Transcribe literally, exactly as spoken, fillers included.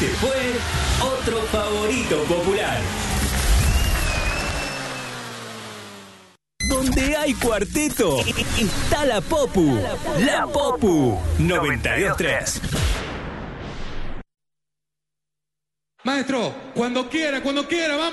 Este fue otro favorito popular. Donde hay cuarteto, está la Popu. La Popu noventa y dos tres. Maestro, cuando quiera, cuando quiera, vamos.